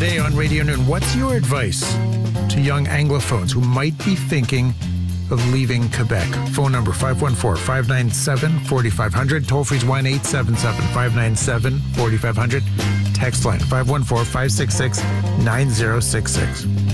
today on Radio Noon. What's your advice to young Anglophones who might be thinking of leaving Quebec? Phone number 514-597-4500. Toll free is 1-877-597-4500. Text line 514-566-9066.